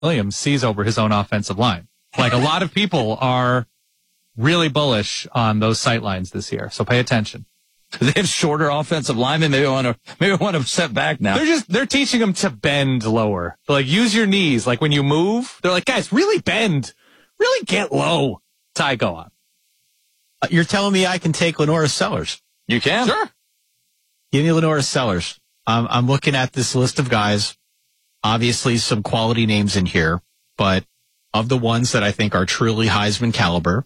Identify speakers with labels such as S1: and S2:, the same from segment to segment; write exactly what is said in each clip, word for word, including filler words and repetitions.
S1: Williams sees over his own offensive line. Like, a lot of people are really bullish on those sight lines this year, so pay attention.
S2: They have shorter offensive linemen. Maybe want to maybe want to set back now.
S1: They're just they're teaching them to bend lower. They're like, use your knees. Like, when you move, they're like, guys, really bend, really get low. Ty, go on.
S3: Uh, you're telling me I can take Lenora Sellers?
S2: You can.
S1: Sure.
S3: Give me Lenora Sellers. Um, I'm looking at this list of guys. Obviously, some quality names in here, but of the ones that I think are truly Heisman caliber,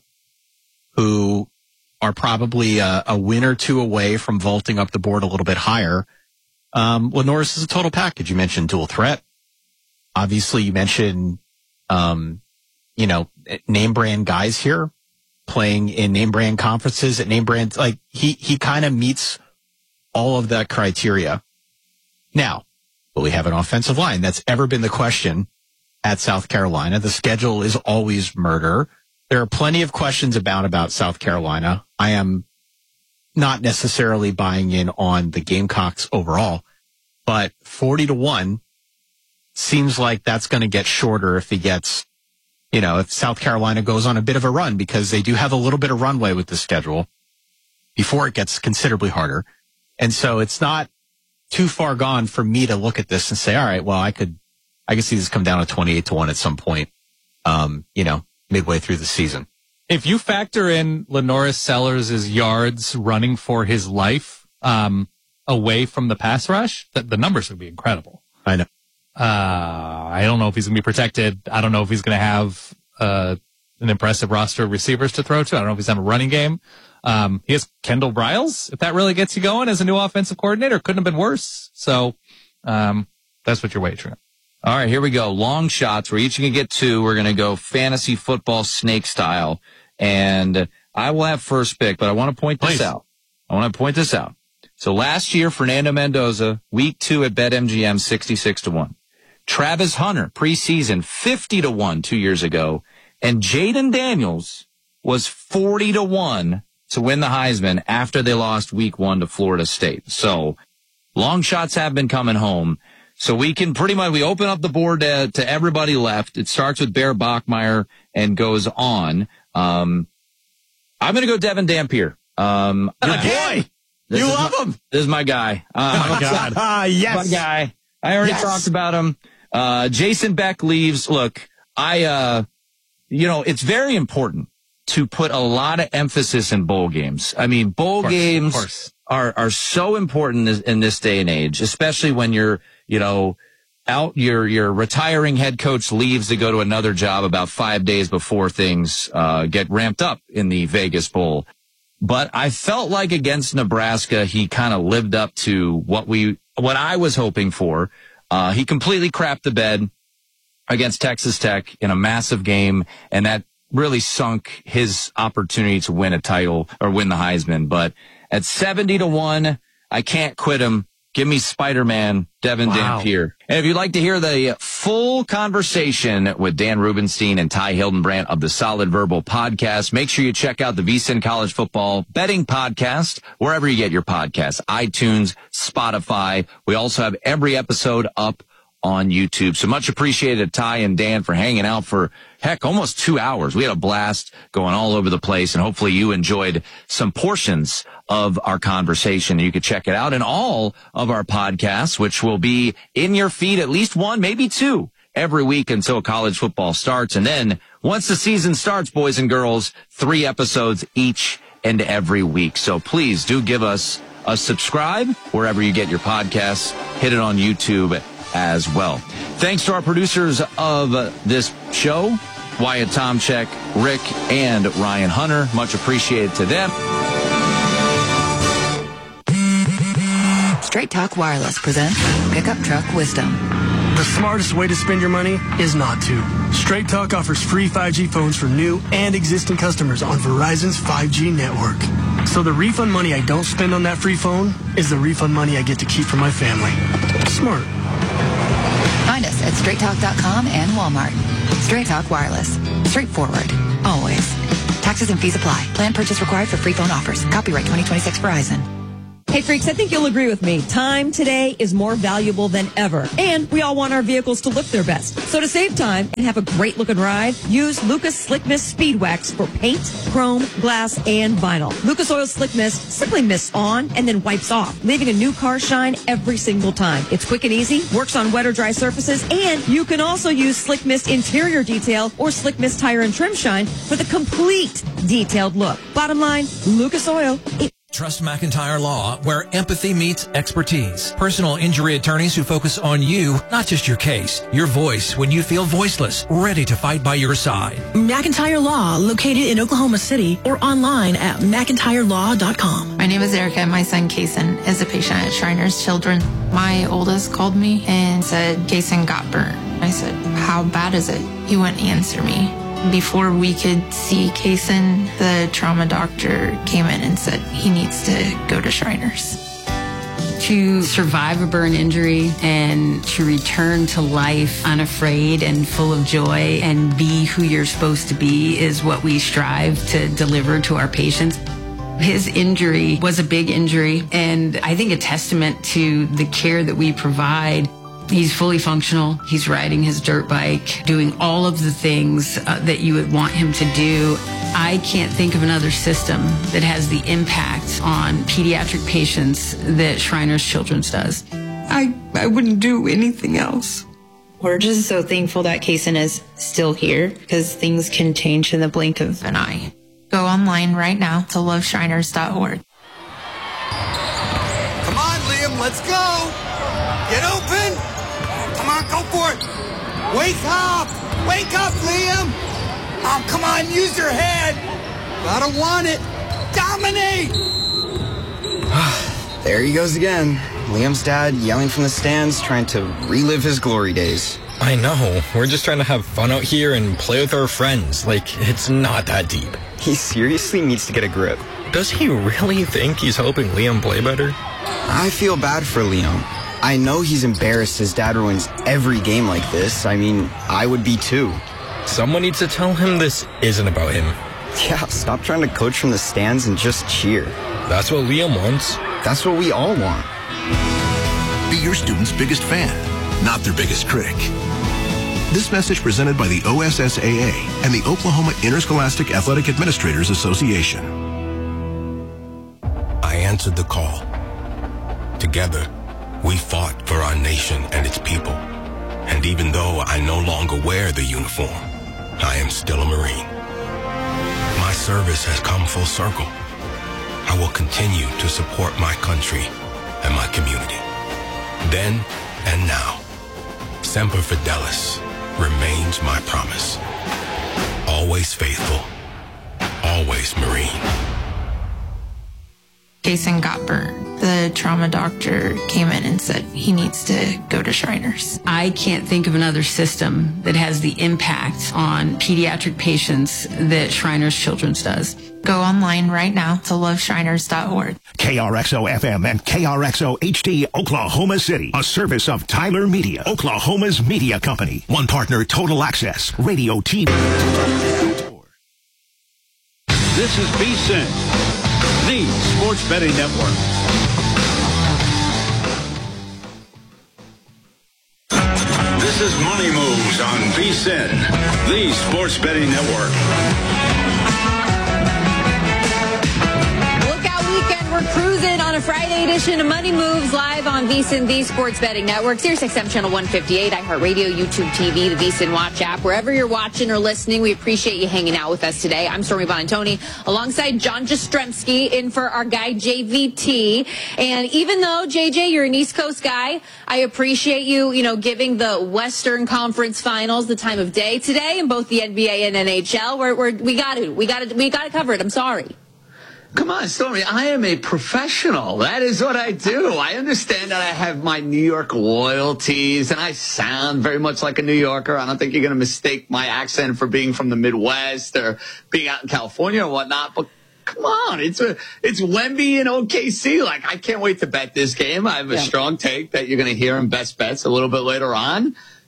S3: who are probably a, a win or two away from vaulting up the board a little bit higher. Um, Lenoris is a total package. You mentioned dual threat. Obviously, you mentioned, um, you know, name brand guys here playing in name brand conferences at name brand. Like, he, he kind of meets all of that criteria. Now, will we have an offensive line? That's ever been the question at South Carolina. The schedule is always murder. There are plenty of questions about, about South Carolina. I am not necessarily buying in on the Gamecocks overall, but forty to one seems like that's going to get shorter if he gets, you know, if South Carolina goes on a bit of a run, because they do have a little bit of runway with the schedule before it gets considerably harder. And so it's not too far gone for me to look at this and say, all right, well, I could, I could see this come down to twenty-eight to one at some point, um, you know, midway through the season.
S1: If you factor in Lenoris Sellers' yards running for his life um, away from the pass rush, the, the numbers would be incredible.
S3: I know.
S1: Uh, I don't know if he's going to be protected. I don't know if he's going to have uh, an impressive roster of receivers to throw to. I don't know if he's having a running game. Um, he has Kendall Briles. If that really gets you going as a new offensive coordinator, couldn't have been worse. So um, that's what you're wagering on.
S2: All right, here we go. Long shots. We're each going to get two. We're going to go fantasy football snake style. And I will have first pick, but I want to point this
S1: Please.
S2: out. I want to point this out. So last year, Fernando Mendoza, week two at BetMGM, sixty-six to one. Travis Hunter, preseason, fifty to one two years ago. And Jaden Daniels was forty to one to win the Heisman after they lost week one to Florida State. So long shots have been coming home. So we can pretty much, we open up the board to, to everybody left. It starts with Bear Bachmeier and goes on. Um, I'm going to go Devin Dampier. Um,
S3: Boy, you love
S2: my,
S3: him.
S2: This is my guy. Uh,
S3: oh, God. Ah, yes.
S2: My guy. I already
S3: yes.
S2: talked about him. Uh, Jason Beck leaves. Look, I, uh, you know, it's very important to put a lot of emphasis in bowl games. I mean, bowl
S1: course,
S2: games are, are so important in this, in this day and age, especially when you're, you know, out, your, your retiring head coach leaves to go to another job about five days before things, uh, get ramped up in the Vegas Bowl. But I felt like against Nebraska, he kind of lived up to what we, what I was hoping for. Uh, he completely crapped the bed against Texas Tech in a massive game, and that really sunk his opportunity to win a title or win the Heisman. But at seventy to one, I can't quit him. Give me Spider-Man, Devin
S1: Wow.
S2: Dampier. And if you'd like to hear the full conversation with Dan Rubenstein and Ty Hildenbrandt of the Solid Verbal Podcast, make sure you check out the VSiN College Football Betting Podcast, wherever you get your podcasts, iTunes, Spotify. We also have every episode up on YouTube. So much appreciated, Ty and Dan, for hanging out for, heck, almost two hours. We had a blast going all over the place, and hopefully you enjoyed some portions of our conversation. You could check it out in all of our podcasts, which will be in your feed, at least one, maybe two, every week until college football starts. And then once the season starts, boys and girls, three episodes each and every week. So please do give us a subscribe wherever you get your podcasts. Hit it on YouTube as well. Thanks to our producers of this show, Wyatt Tomchek, Rick, and Ryan Hunter. Much appreciated to them.
S4: Straight Talk Wireless presents Pickup Truck Wisdom.
S5: The smartest way to spend your money is not to. Straight Talk offers free five G phones for new and existing customers on Verizon's five G network. So the refund money I don't spend on that free phone is the refund money I get to keep for my family. Smart.
S4: Find us at straight talk dot com and Walmart. Straight Talk Wireless. Straightforward. Always. Taxes and fees apply. Plan purchase required for free phone offers. Copyright twenty twenty-six Verizon.
S6: Hey, freaks, I think you'll agree with me. Time today is more valuable than ever. And we all want our vehicles to look their best. So to save time and have a great looking ride, use Lucas Slick Mist Speed Wax for paint, chrome, glass, and vinyl. Lucas Oil Slick Mist simply mists on and then wipes off, leaving a new car shine every single time. It's quick and easy, works on wet or dry surfaces, and you can also use Slick Mist Interior Detail or Slick Mist Tire and Trim Shine for the complete detailed look. Bottom line, Lucas Oil. It
S7: Trust McIntyre Law, where empathy meets expertise. Personal injury attorneys who focus on you, not just your case. Your voice when you feel voiceless, ready to fight by your side.
S8: McIntyre Law, located in Oklahoma City or online at mcintyre law dot com.
S9: My name is Erica, and my son Kason is a patient at Shriners Children. My oldest called me and said Kason got burnt. I said, how bad is it? He wouldn't answer me. Before we could see Kason, the trauma doctor came in and said he needs to go to Shriners.
S10: To survive a burn injury and to return to life unafraid and full of joy and be who you're supposed to be is what we strive to deliver to our patients. His injury was a big injury, and I think a testament to the care that we provide. He's fully functional. He's riding his dirt bike, doing all of the things uh, that you would want him to do. I can't think of another system that has the impact on pediatric patients that Shriners Children's does.
S9: I, I wouldn't do anything else. We're just so thankful that Kason is still here because things can change in the blink of an eye. Go online right now to love shriners dot org.
S11: Come on, Liam, let's go. Get open. Come on, go for it. Wake up. Wake up, Liam. Oh, come on, use your head. Gotta want it. Dominate.
S12: There he goes again. Liam's dad yelling from the stands, trying to relive his glory days.
S13: I know. We're just trying to have fun out here and play with our friends. Like, it's not that deep.
S12: He seriously needs to get a grip.
S13: Does he really think he's helping Liam play better?
S12: I feel bad for Liam. I know he's embarrassed his dad ruins every game like this. I mean, I would be too.
S13: Someone needs to tell him this isn't about him.
S12: Yeah, stop trying to coach from the stands and just cheer.
S13: That's what Liam wants.
S12: That's what we all want.
S14: Be your student's biggest fan, not their biggest critic. This message presented by the O S S A A and the Oklahoma Interscholastic Athletic Administrators Association.
S15: I answered the call. Together, we fought for our nation and its people. And even though I no longer wear the uniform, I am still a Marine. My service has come full circle. I will continue to support my country and my community. Then and now, Semper Fidelis remains my promise. Always faithful, always Marine.
S9: Kason got burnt. The trauma doctor came in and said he needs to go to Shriners.
S10: I can't think of another system that has the impact on pediatric patients that Shriners Children's does.
S9: Go online right now to love shriners dot org.
S14: K R X O F M and K R X O H D Oklahoma City, a service of Tyler Media, Oklahoma's media company. One partner, Total Access, radio, T V.
S16: This is V S I N, the Sports Betting Network. This is Money Moves on V S I N, the Sports Betting Network.
S17: We're cruising on a Friday edition of Money Moves live on V S I N, the Sports Betting Network, Sirius X M Channel one fifty-eight, iHeartRadio, YouTube T V, the V S I N Watch app. Wherever you're watching or listening, we appreciate you hanging out with us today. I'm Stormy Bonantoni, alongside John Jastrzemski, in for our guy J V T. And even though, J J, you're an East Coast guy, I appreciate you, you know, giving the Western Conference Finals the time of day today in both the N B A and N H L. We're, we're, we got to, we got to, we got to cover it. I'm sorry.
S18: Come on, Stormy. I am a professional. That is what I do. I understand that I have my New York loyalties, and I sound very much like a New Yorker. I don't think you're going to mistake my accent for being from the Midwest or being out in California or whatnot. But come on, it's a, it's Wemby and O K C. Like, I can't wait to bet this game. I have a yeah. strong take that you're going to hear in Best Bets a little bit later on.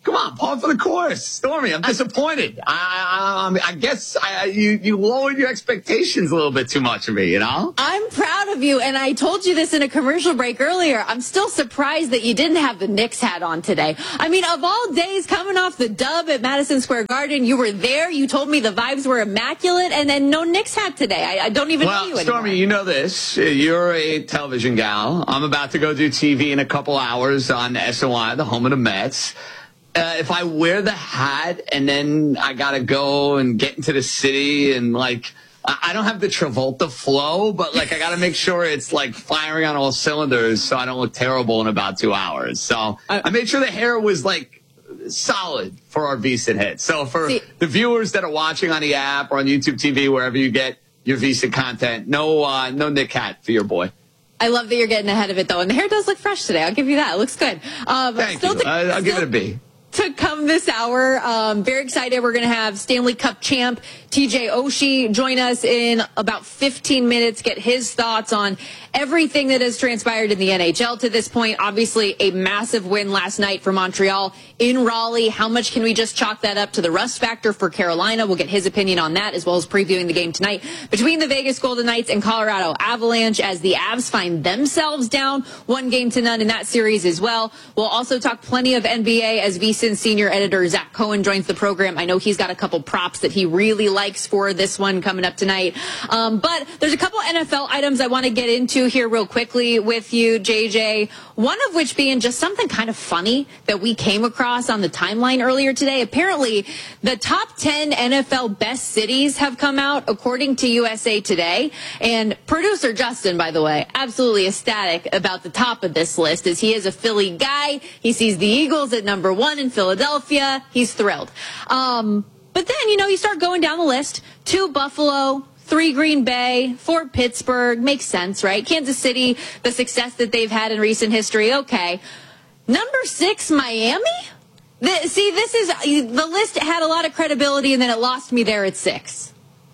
S18: Come on, par for the course. Stormy, I'm disappointed. I, I, I guess I, you, you lowered your expectations a little bit too much of me, you know?
S17: I'm proud of you, and I told you this in a commercial break earlier. I'm still surprised that you didn't have the Knicks hat on today. I mean, of all days, coming off the dub at Madison Square Garden, you were there. You told me the vibes were immaculate, and then no Knicks hat today. I, I don't even
S18: well,
S17: know you
S18: Stormy,
S17: anymore.
S18: you know this. You're a television gal. I'm about to go do T V in a couple hours on S N Y, the home of the Mets. Uh, if I wear the hat and then I got to go and get into the city and, like, I don't have the Travolta flow, but, like, I got to make sure it's, like, firing on all cylinders so I don't look terrible in about two hours. So I, I made sure the hair was, like, solid for our VSiN hit. So for See, the viewers that are watching on the app or on YouTube T V, wherever you get your VSiN content, no, uh, no Nick hat for your boy.
S17: I love that you're getting ahead of it, though. And the hair does look fresh today. I'll give you that. It looks good. Um,
S18: Thank
S17: still
S18: you.
S17: To,
S18: I, I'll
S17: still,
S18: give it a B.
S17: To come this hour, um, very excited. We're going to have Stanley Cup champ T J Oshie join us in about fifteen minutes, get his thoughts on everything that has transpired in the N H L to this point. Obviously, a massive win last night for Montreal in Raleigh. How much can we just chalk that up to the rust factor for Carolina? We'll get his opinion on that, as well as previewing the game tonight between the Vegas Golden Knights and Colorado Avalanche, as the Avs find themselves down one game to none in that series as well. We'll also talk plenty of N B A as VSiN senior editor Zach Cohen joins the program. I know he's got a couple props that he really likes for this one coming up tonight. Um, but there's a couple N F L items I want to get into here real quickly with you, J J. One of which being just something kind of funny that we came across on the timeline earlier today. Apparently, the top ten N F L best cities have come out, according to U S A Today. And producer Justin, by the way, absolutely ecstatic about the top of this list, as he is a Philly guy. He sees the Eagles at number one in Philadelphia. He's thrilled. Um, but then, you know, you start going down the list. Two, Buffalo. Three, Green Bay. Four, Pittsburgh. Makes sense, right? Kansas City, the success that they've had in recent history. Okay. Number six, Miami? The, see, this is, the list had a lot of credibility, and then it lost me there at six.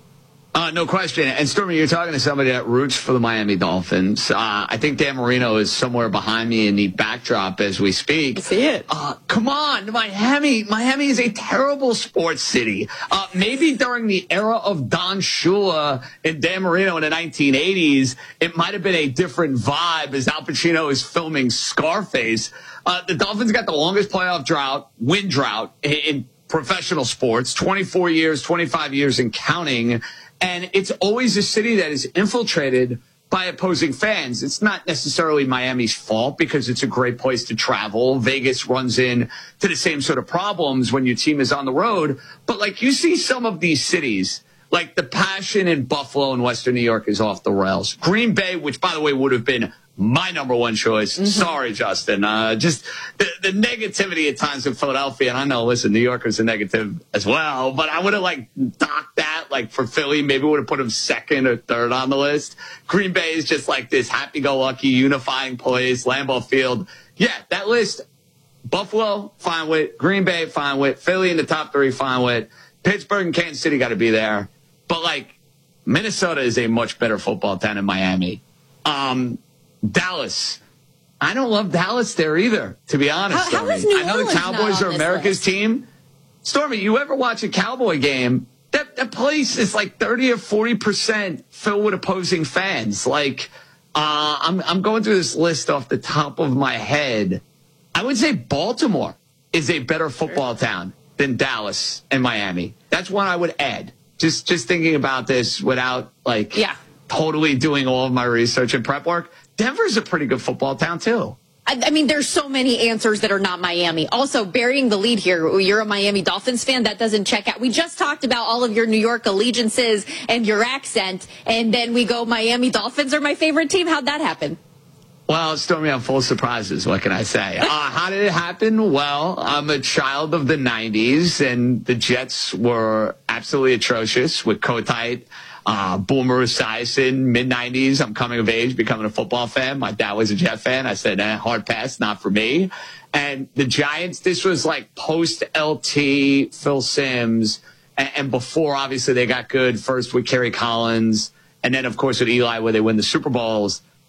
S18: Uh, no question. And Stormy, you're talking to somebody that roots for the Miami Dolphins. Uh, I think Dan Marino is somewhere behind me in the backdrop as we speak.
S17: I see it.
S18: Uh, come on, Miami. Miami is a terrible sports city. Uh, maybe during the era of Don Shula and Dan Marino in the nineteen eighties, it might have been a different vibe as Al Pacino is filming Scarface. Uh, the Dolphins got the longest playoff drought, win drought in, in professional sports, twenty-four years, twenty-five years and counting. And it's always a city that is infiltrated by opposing fans. It's not necessarily Miami's fault because it's a great place to travel. Vegas runs in to the same sort of problems when your team is on the road. But like you see some of these cities, like the passion in Buffalo and Western New York is off the rails. Green Bay, which by the way would have been my number one choice. Mm-hmm. Sorry, Justin. Uh, just the, the negativity at times in Philadelphia. And I know, listen, New Yorkers are negative as well, but I would have like docked that like for Philly. Maybe would have put them second or third on the list. Green Bay is just like this happy-go-lucky unifying place. Lambeau Field. Yeah, that list, Buffalo, fine with. Green Bay, fine with. Philly in the top three, fine with. Pittsburgh and Kansas City got to be there. But like Minnesota is a much better football town than Miami. Um, Dallas. I don't love Dallas there either, to be honest.
S17: How, how is New
S18: I know
S17: Orleans
S18: the Cowboys are America's
S17: list?
S18: team. Stormy, you ever watch a Cowboy game? That, that place is like thirty or forty percent filled with opposing fans. Like, uh, I'm, I'm going through this list off the top of my head. I would say Baltimore is a better football town than Dallas and Miami. That's one I would add. Just, just thinking about this without like
S17: yeah.
S18: totally doing all of my research and prep work. Denver's a pretty good football town, too.
S17: I, I mean, there's so many answers that are not Miami. Also, burying the lead here, you're a Miami Dolphins fan. That doesn't check out. We just talked about all of your New York allegiances and your accent, and then we go Miami Dolphins are my favorite team. How'd that happen?
S18: Well, Stormy, I'm full of surprises. What can I say? Uh, how did it happen? Well, I'm a child of the nineties, and the Jets were absolutely atrocious with Kotite. Uh, Boomer Esiason, mid nineties. I'm coming of age, becoming a football fan. My dad was a Jet fan. I said, eh, hard pass, not for me. And the Giants, this was like post-L T, Phil Simms, and, and before, obviously, they got good first with Kerry Collins, and then, of course, with Eli, where they win the Super Bowls.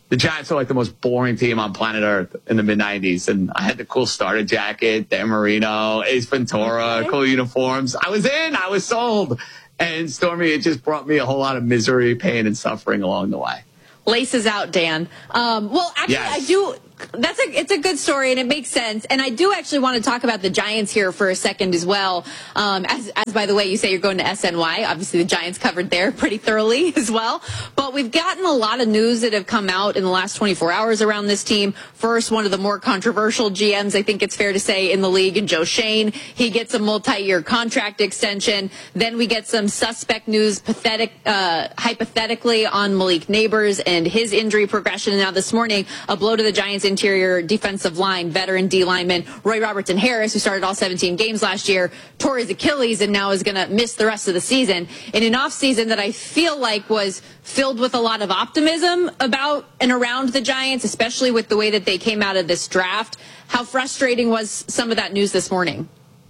S18: The Giants are like the most boring team on planet Earth in the mid nineties. And I had the cool starter jacket, Dan Marino, Ace Ventura, okay. cool uniforms. I was in. I was sold. And Stormy, it just brought me a whole lot of misery, pain, and suffering along the way.
S17: Laces out, Dan. Um, well, actually, yes. I do. That's a, it's a good story and it makes sense. And I do actually want to talk about the Giants here for a second as well. Um, as, as by the way, you say you're going to S N Y. Obviously the Giants covered there pretty thoroughly as well. But we've gotten a lot of news that have come out in the last twenty-four hours around this team. First, one of the more controversial G Ms, I think it's fair to say, in the league, and Joe Schoen. He gets a multi-year contract extension. Then we get some suspect news, pathetic, uh, hypothetically on Malik Neighbors and his injury progression. And now this morning, a blow to the Giants interior defensive line, veteran D lineman Roy Robertson Harris, who started all seventeen games last year, tore his Achilles and now is going to miss the rest of the season in an offseason that I feel like was filled with a lot of optimism about and around the Giants, especially with the way that they came out of this draft. How frustrating was some of that news this morning?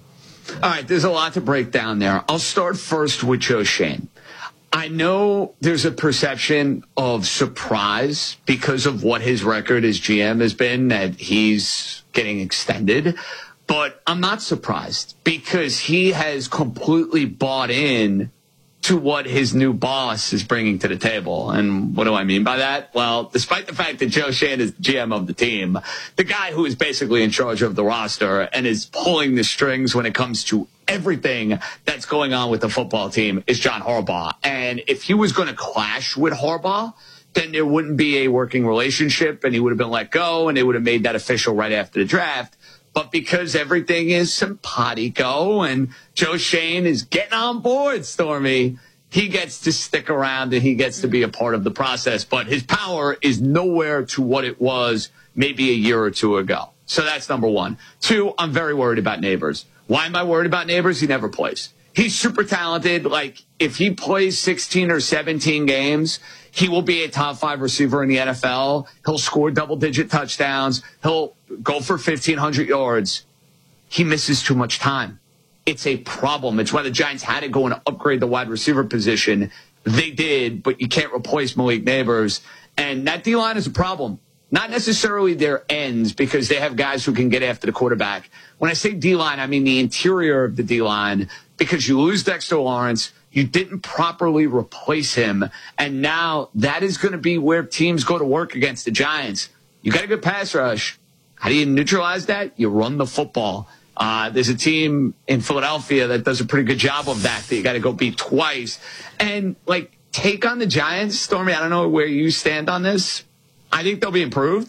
S18: All right, there's a lot to break down there. I'll start first with Joe Schoen. I know there's a perception of surprise because of what his record as G M has been, that he's getting extended. But I'm not surprised because he has completely bought in to what his new boss is bringing to the table. And what do I mean by that? Well, despite the fact that Joe Schoen is G M of the team, the guy who is basically in charge of the roster and is pulling the strings when it comes to everything that's going on with the football team is John Harbaugh. And if he was going to clash with Harbaugh, then there wouldn't be a working relationship and he would have been let go and they would have made that official right after the draft. But because everything is simpatico and Joe Schoen is getting on board, Stormy, he gets to stick around and he gets to be a part of the process. But his power is nowhere to what it was maybe a year or two ago. So that's number one. Two, I'm very worried about Neighbors. Why am I worried about Neighbors? He never plays. He's super talented. Like, if he plays sixteen or seventeen games, he will be a top five receiver in the N F L. He'll score double-digit touchdowns. He'll go for fifteen hundred yards. He misses too much time. It's a problem. It's why the Giants had to go and upgrade the wide receiver position. They did, but you can't replace Malik Neighbors. And that D-line is a problem. Not necessarily their ends, because they have guys who can get after the quarterback. When I say D-line, I mean the interior of the D-line, because you lose Dexter Lawrence, you didn't properly replace him, and now that is going to be where teams go to work against the Giants. You got a good pass rush. How do you neutralize that? You run the football. Uh, there's a team in Philadelphia that does a pretty good job of that, that you got to go beat twice. And, like, take on the Giants, Stormy, I don't know where you stand on this. I think they'll be improved.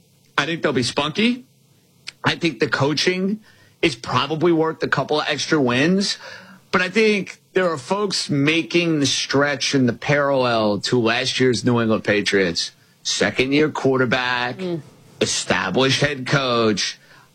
S18: I think they'll be spunky. I think the coaching is probably worth a couple of extra wins. But I think there are folks making the stretch and the parallel to last year's New England Patriots. Second-year quarterback, mm. established head coach.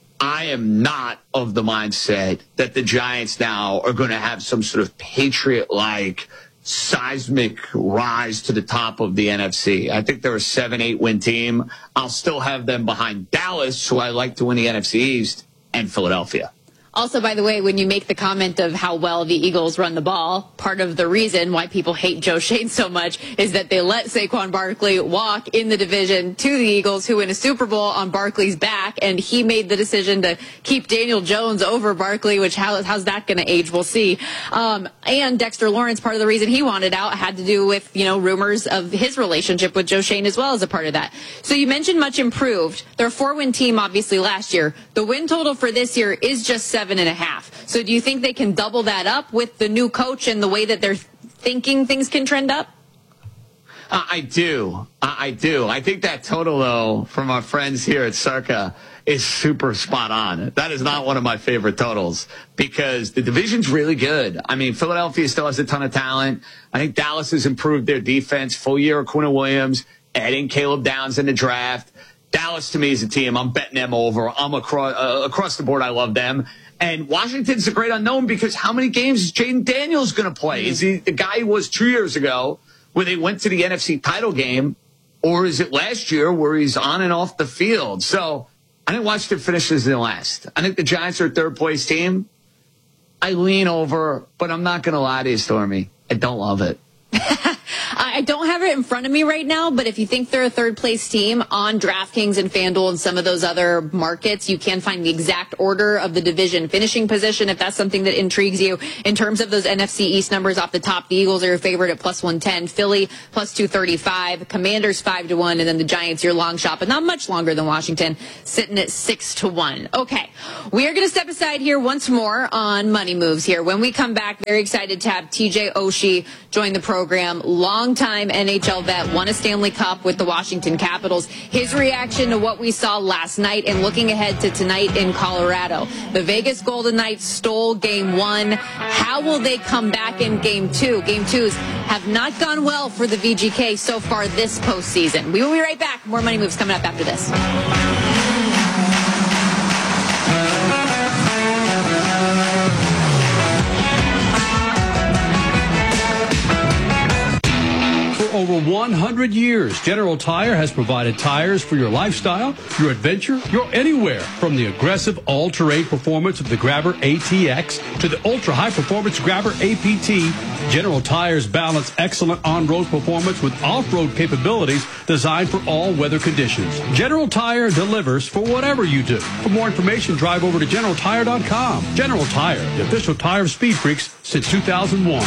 S18: I am not of the mindset that the Giants now are going to have some sort of Patriot-like seismic rise to the top of the N F C. I think they're a seven, eight win team. I'll still have them behind Dallas, who I like to win the N F C East, and Philadelphia.
S17: Also, by the way, when you make the comment of how well the Eagles run the ball, part of the reason why people hate Joe Schoen so much is that they let Saquon Barkley walk in the division to the Eagles, who win a Super Bowl on Barkley's back, and he made the decision to keep Daniel Jones over Barkley, which how, how's that going to age? We'll see. Um, and Dexter Lawrence, part of the reason he wanted out had to do with, you know, rumors of his relationship with Joe Schoen as well as a part of that. So you mentioned much improved. They're a four-win team, obviously, last year. The win total for this year is just seven. Seven and a half. So do you think they can double that up with the new coach and the way that they're thinking things can trend up?
S18: Uh, I do. Uh, I do. I think that total, though, from our friends here at Circa is super spot on. That is not one of my favorite totals because the division's really good. I mean, Philadelphia still has a ton of talent. I think Dallas has improved their defense. Full year of Quinn Williams, adding Caleb Downs in the draft. Dallas, to me, is a team. I'm betting them over. I'm across, uh, across the board. I love them. And Washington's a great unknown because how many games is Jaden Daniels going to play? Is he the guy he was two years ago where they went to the N F C title game? Or is it last year where he's on and off the field? So I think Washington finishes in last. I think the Giants are a third-place team. I lean over, but I'm not going to lie to you, Stormy. I don't love it.
S17: I I don't have it in front of me right now, but if you think they're a third place team on DraftKings and FanDuel and some of those other markets, you can find the exact order of the division finishing position if that's something that intrigues you. In terms of those N F C East numbers off the top, the Eagles are your favorite at plus one ten, Philly plus two thirty-five, Commanders five to one, and then the Giants, your long shot, but not much longer than Washington, sitting at six to one. Okay, we are going to step aside here once more on Money Moves here. When we come back, very excited to have T J Oshie join the program. Longtime N H L vet, won a Stanley Cup with the Washington Capitals. His reaction to what we saw last night and looking ahead to tonight in Colorado. The Vegas Golden Knights stole game one. How will they come back in game two? Game twos have not gone well for the V G K so far this postseason. We will be right back. More Money Moves coming up after this.
S19: Over one hundred years, General Tire has provided tires for your lifestyle, your adventure, your anywhere. From the aggressive all-terrain performance of the Grabber A T X to the ultra-high performance Grabber A P T, General Tires balance excellent on-road performance with off-road capabilities designed for all weather conditions. General Tire delivers for whatever you do. For more information, drive over to general tire dot com. General Tire, the official tire of Speed Freaks since two thousand one.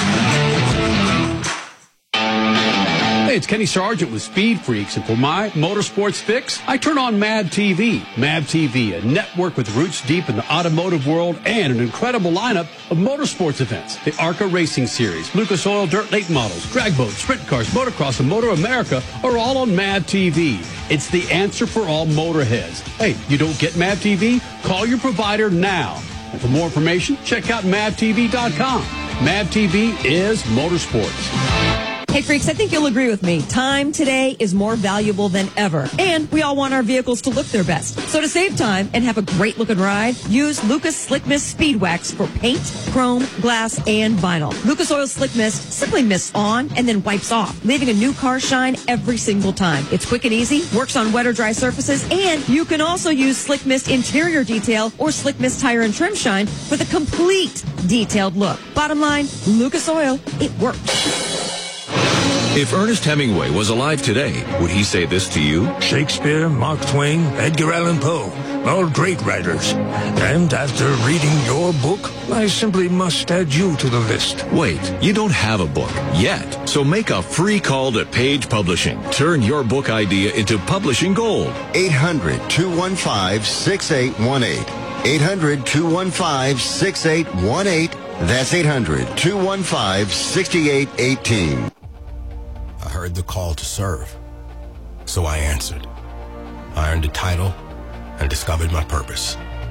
S19: Hey, it's Kenny Sargent with Speed Freaks, and for my motorsports fix, I turn on Mad T V. Mad T V, a network with roots deep in the automotive world and an incredible lineup of motorsports events. The ARCA Racing Series, Lucas Oil Dirt Late Models, drag boats, sprint cars, motocross, and Motor America are all on Mad T V. It's the answer for all motorheads. Hey, you don't get Mad T V? Call your provider now. And for more information, check out mad t v dot com. Mad T V is motorsports.
S6: Hey, freaks, I think you'll agree with me. Time today is more valuable than ever. And we all want our vehicles to look their best. So to save time and have a great looking ride, use Lucas Slick Mist Speed Wax for paint, chrome, glass, and vinyl. Lucas Oil Slick Mist simply mists on and then wipes off, leaving a new car shine every single time. It's quick and easy, works on wet or dry surfaces, and you can also use Slick Mist Interior Detail or Slick Mist Tire and Trim Shine for the complete detailed look. Bottom line, Lucas Oil, it works.
S20: If Ernest Hemingway was alive today, would he say this to you?
S21: Shakespeare, Mark Twain, Edgar Allan Poe, all great writers. And after reading your book, I simply must add you to the list.
S20: Wait, you don't have a book yet. So make a free call to Page Publishing. Turn your book idea into publishing gold.
S22: eight hundred, two one five, six eight one eight. eight hundred, two one five, six eight one eight. That's eight hundred, two one five, six eight one eight.
S15: I heard the call to serve, so I answered. I earned a title and discovered my purpose.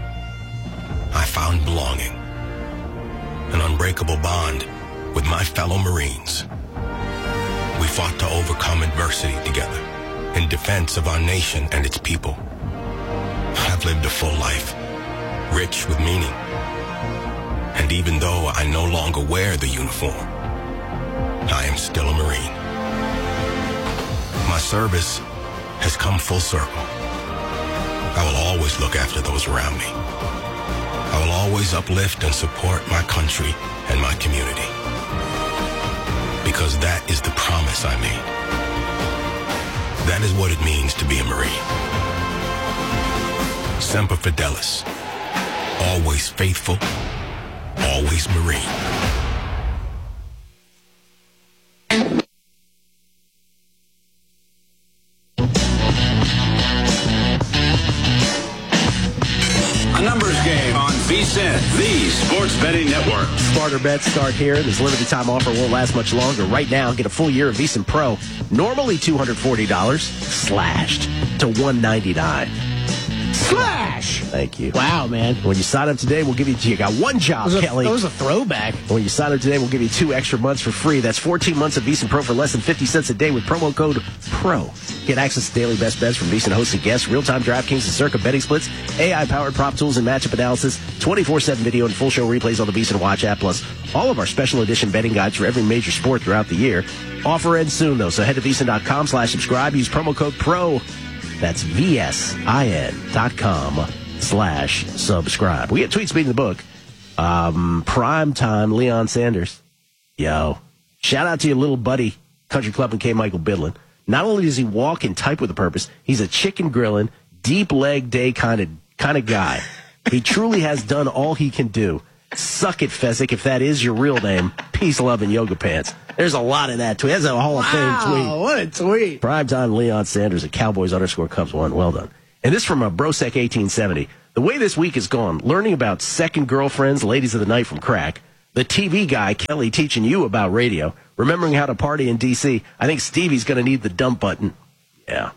S15: I found belonging, an unbreakable bond with my fellow Marines. We fought to overcome adversity together in defense of our nation and its people. I've lived a full life, rich with meaning. And even though I no longer wear the uniform, I am still a Marine. My service has come full circle. I will always look after those around me. I will always uplift and support my country and my community. Because that is the promise I made. That is what it means to be a Marine. Semper Fidelis. Always faithful. Always Marine.
S16: A numbers game on V S I N, the Sports Betting Network.
S23: Smarter bets start here. This limited time offer won't last much longer. Right now, get a full year of V S I N Pro, normally two hundred forty dollars, slashed to one hundred ninety-nine dollars. Slash! Thank you.
S3: Wow, man.
S23: When you sign up today, we'll give you, you got one job,
S3: that was a,
S23: Kelly.
S3: That was a throwback.
S23: When you sign up today, we'll give you two extra months for free. That's fourteen months of V S I N Pro for less than fifty cents a day with promo code PRO. Get access to daily best bets from V S I N hosted guests, real-time DraftKings and Circa betting splits, A I-powered prop tools and matchup analysis, twenty-four seven video and full show replays on the V S I N Watch app, plus all of our special edition betting guides for every major sport throughout the year. Offer ends soon, though, so head to V S I N dot com slash subscribe. Use promo code PRO. That's V S I N dot com slash subscribe. We get tweets beating the book. Um, prime time, Leon Sanders. Yo, shout out to your little buddy Country Club and K. Michael Bidlin. Not only does he walk and type with a purpose, he's a chicken grilling, deep leg day kind of kind of guy. He truly has done all he can do. Suck it, Fezzik, if that is your real name. Peace, love, and yoga pants. There's a lot in that tweet. That's a Hall of Fame tweet. Wow, what a tweet. Primetime Leon Sanders at Cowboys underscore Cubs one. Well done. And this from a Brosec eighteen seventy. The way this week has gone, learning about second girlfriends, ladies of the night from crack, the T V guy, Kelly, teaching you about radio, remembering how to party in D C, I think Stevie's going to need the dump button. Yeah,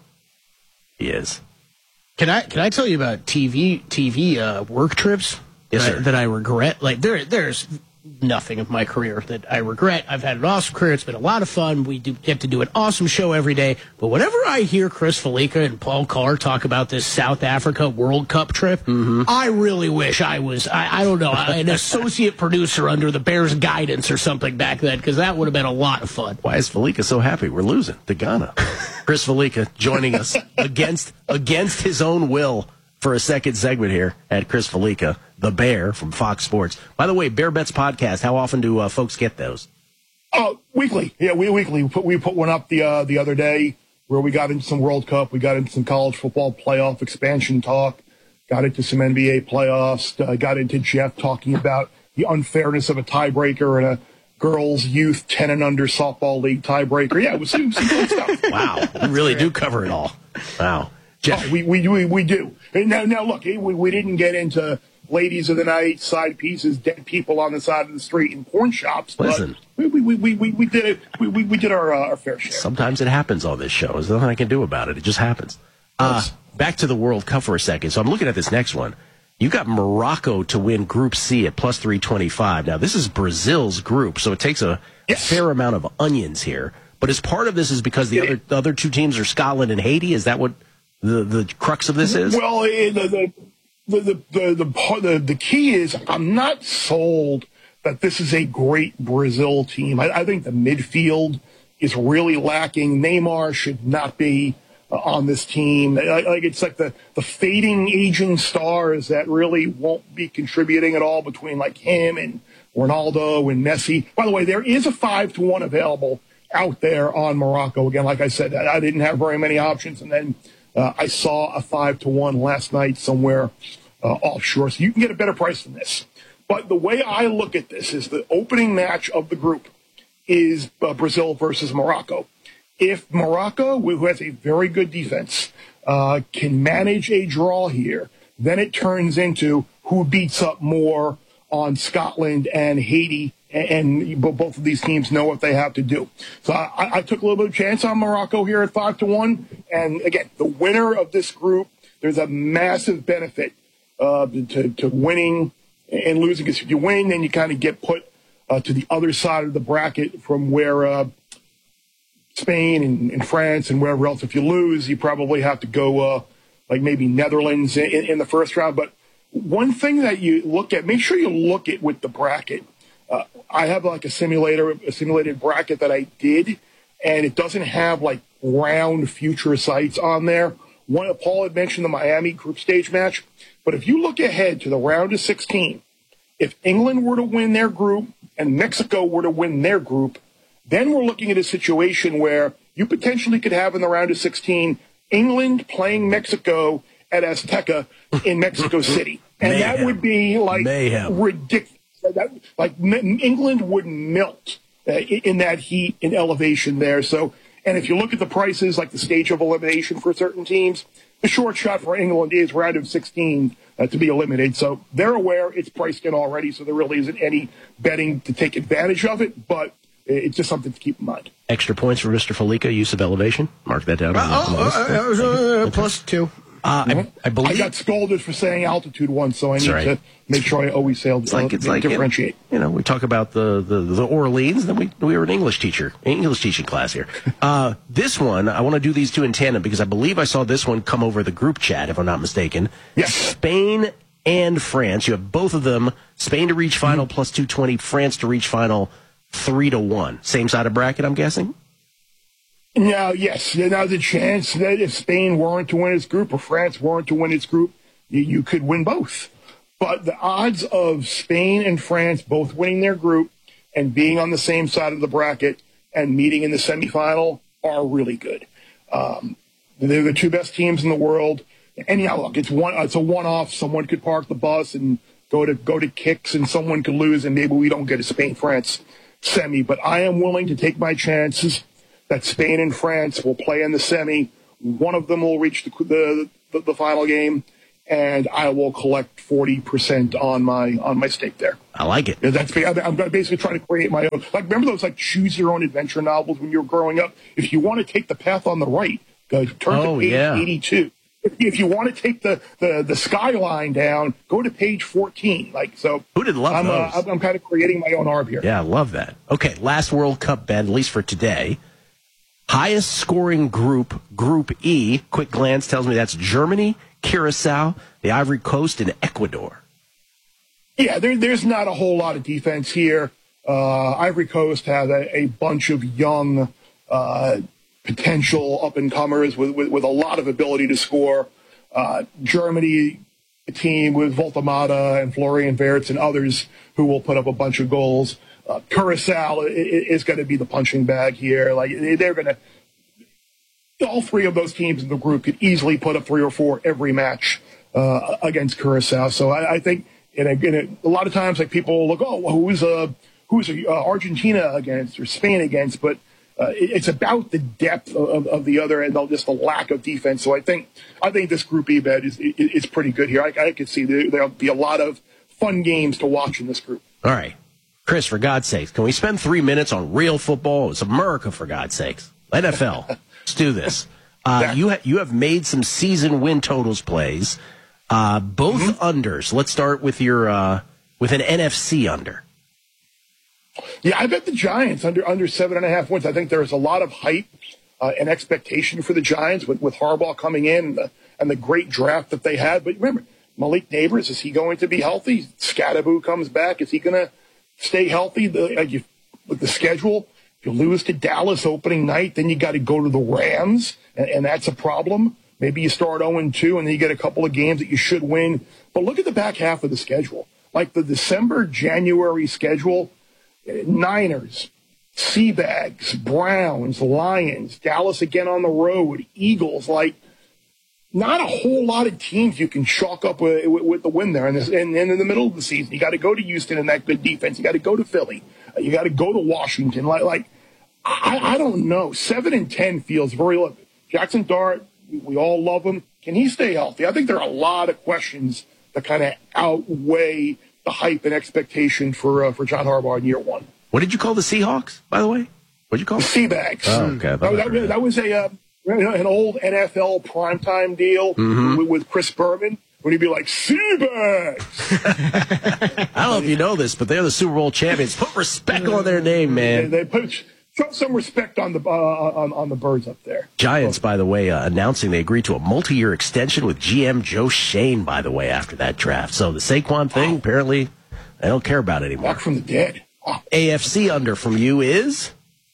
S23: he is.
S1: Can I can I tell you about T V T V uh, work trips
S23: Yes,
S1: that,
S23: sir.
S1: that I regret? Like there there's nothing of my career that I regret. I've had an awesome career. It's been a lot of fun. We do get to do an awesome show every day. But whenever I hear Chris Felica and Paul Carr talk about this South Africa World Cup trip,
S23: Mm-hmm.
S1: I really wish I was, I, I don't know, an associate producer under the Bears guidance or something back then, because that would have been a lot of fun.
S23: Why is Felica so happy? We're losing to Ghana. Chris Felica joining us against against his own will for a second segment here at Chris Felica, the Bear from Fox Sports. By the way, Bear Bets podcast, how often do uh, folks get those?
S2: Oh, weekly. Yeah, we weekly. We put, we put one up the uh, the other day where we got into some World Cup, we got into some college football playoff expansion talk, got into some N B A playoffs, uh, got into Jeff talking about the unfairness of a tiebreaker in a girls' youth ten and under softball league tiebreaker. Yeah, it was some, some good stuff.
S23: Wow, you really do cover it all. Wow.
S2: Jeff. Oh, we, we, we, we do. And now, now, look, we, we didn't get into ladies of the night, side pieces, dead people on the side of the street in porn shops.
S23: Listen.
S2: But we, we, we, we, we did it. We, we, we did our, uh, our fair share.
S23: Sometimes it happens on this show. There's nothing I can do about it. It just happens. Uh, back to the World Cup for a second. So I'm looking at this next one. You got Morocco to win Group C at plus three twenty-five. Now, this is Brazil's group, so it takes a yes. fair amount of onions here. But as part of this is because the yeah. other the other two teams are Scotland and Haiti. Is that what the, the crux of this is?
S2: Well, the the the the the, the, the, the key is I'm not sold that this is a great Brazil team. I, I think the midfield is really lacking. Neymar should not be uh, on this team. Like, like it's like the, the fading aging stars that really won't be contributing at all between like him and Ronaldo and Messi. By the way, there is a five to one available out there on Morocco. Again, like I said, I didn't have very many options, and then uh, I saw a five to one last night somewhere uh, offshore. So you can get a better price than this. But the way I look at this is the opening match of the group is uh, Brazil versus Morocco. If Morocco, who has a very good defense, uh, can manage a draw here, then it turns into who beats up more on Scotland and Haiti, and, and both of these teams know what they have to do. So I, I took a little bit of chance on Morocco here at five to one. And again, the winner of this group, there's a massive benefit uh, to, to winning and losing. Because if you win, then you kind of get put uh, to the other side of the bracket from where uh, Spain and, and France and wherever else. If you lose, you probably have to go uh, like maybe Netherlands in, in the first round. But one thing that you look at, make sure you look at with the bracket. Uh, I have like a simulator, a simulated bracket that I did, and it doesn't have like round future sites on there. One, Paul had mentioned the Miami group stage match, but if you look ahead to the round of sixteen, if England were to win their group and Mexico were to win their group, then we're looking at a situation where you potentially could have in the round of sixteen England playing Mexico at Azteca in Mexico City. And Mayhem. That would be like Mayhem. ridiculous. That, like England would melt uh, in that heat and elevation there. So, and if you look at the prices, like the stage of elimination for certain teams, the short shot for England is round of sixteen uh, to be eliminated. So they're aware it's priced in already, so there really isn't any betting to take advantage of it, but it's just something to keep in mind.
S23: Extra points for Mister Felica, use of elevation. Mark that down.
S1: Uh, oh, uh, uh, uh, plus two.
S23: Uh, I, I believe
S2: I got scolded for saying altitude once, so I need right. to make sure I always say
S23: it's like, it's like
S2: differentiate.
S23: You know, we talk about the, the, the Orleans, then we we were an English teacher, English teaching class here. Uh, this one, I want to do these two in tandem because I believe I saw this one come over the group chat, if I'm not mistaken.
S2: Yes.
S23: Spain and France. You have both of them. Spain to reach final mm-hmm. plus two twenty, France to reach final three to one. Same side of bracket, I'm guessing?
S2: Now, yes, there's a chance that if Spain weren't to win its group or France weren't to win its group, you, you could win both. But the odds of Spain and France both winning their group and being on the same side of the bracket and meeting in the semifinal are really good. Um, they're the two best teams in the world. And yeah, look, it's one, it's a one-off. Someone could park the bus and go to go to kicks, and someone could lose, and maybe we don't get a Spain-France semi. But I am willing to take my chances that Spain and France will play in the semi. One of them will reach the the, the, the final game, and I will collect forty percent on my on my stake there.
S23: I like it.
S2: Yeah, that's I'm basically trying to create my own. Like, remember those like choose your own adventure novels when you were growing up? If you want to take the path on the right, go turn
S23: Oh,
S2: to page
S23: yeah.
S2: eighty-two. If, if you want to take the, the, the skyline down, go to page fourteen. Like so,
S23: who didn't love
S2: I'm,
S23: those?
S2: Uh, I'm, I'm kind of creating my own arb here.
S23: Yeah, I love that. Okay, last World Cup bet, at least for today. Highest scoring group, Group E. Quick glance tells me that's Germany, Curacao, the Ivory Coast, and Ecuador.
S2: Yeah, there, there's not a whole lot of defense here. Uh, Ivory Coast has a, a bunch of young, uh, potential up-and-comers with, with, with a lot of ability to score. Uh, Germany, a team with Voltamata and Florian Wirtz and others who will put up a bunch of goals. Uh, Curacao is going to be the punching bag here. Like, they're going to – all three of those teams in the group could easily put up three or four every match uh, against Curacao. So I, I think in a, in a, a lot of times, like, people look, oh, well, who's uh, who's uh, Argentina against or Spain against? But uh, it, it's about the depth of, of the other and just the lack of defense. So I think I think this Group E bet is is pretty good here. I, I could see there, there'll be a lot of fun games to watch in this group.
S23: All right. Chris, for God's sakes, can we spend three minutes on real football? It's America, for God's sakes. N F L. Let's do this. Uh, you, ha- you have made some season win totals plays, uh, both mm-hmm. unders. Let's start with your uh, with an N F C under.
S2: Yeah, I bet the Giants under under seven and a half wins. I think there's a lot of hype uh, and expectation for the Giants with, with Harbaugh coming in and the, and the great draft that they had. But remember, Malik Neighbors, is he going to be healthy? Scatteraboo comes back. Is he going to stay healthy? The, like you, with the schedule, if you lose to Dallas opening night, then you got to go to the Rams, and, and that's a problem. Maybe you start oh and two, and then you get a couple of games that you should win. But look at the back half of the schedule. Like the December, January schedule, Niners, Seabags, Browns, Lions, Dallas again on the road, Eagles, like, not a whole lot of teams you can chalk up with, with, with the win there. And, this, and, and in the middle of the season, you got to go to Houston and that good defense. You got to go to Philly. Uh, you got to go to Washington. Like, like I, I don't know. Seven and ten feels very low. Jackson Dart, we, we all love him. Can he stay healthy? I think there are a lot of questions that kind of outweigh the hype and expectation for uh, for John Harbaugh in year one.
S23: What did you call the Seahawks, by the way? What did you call
S2: the Seabags?
S23: Oh, okay.
S2: That, that, that was a uh, an old N F L primetime deal
S23: mm-hmm.
S2: with, with Chris Berman. When he'd be like, Seabags!
S23: I don't know if you know this, but they're the Super Bowl champions. Put respect on their name, man.
S2: They, they put show some respect on the uh, on, on the birds up there.
S23: Giants, by the way, uh, announcing they agreed to a multi-year extension with G M Joe Shane, by the way, after that draft. So the Saquon thing, apparently, they don't care about it anymore.
S2: Back from the dead. Wow.
S23: A F C under from you is?